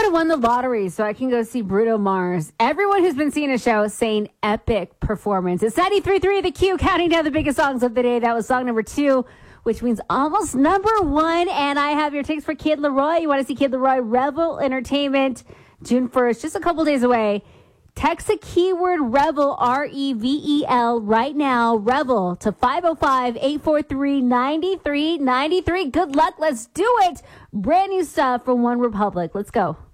I won the lottery so I can go see Bruno Mars. Everyone who's been seeing a show is saying epic performance. It's 93.3 The Q, counting down the biggest songs of the day. That was song number 2, which means almost number 1. And I have your tickets for Kid Laroi. You want to see Kid Laroi? Revel Entertainment, June 1st, just a couple days away. Text the keyword Revel, REVEL, right now, Revel, to 505-843-9393. Good luck. Let's do it. Brand new stuff from One Republic. Let's go.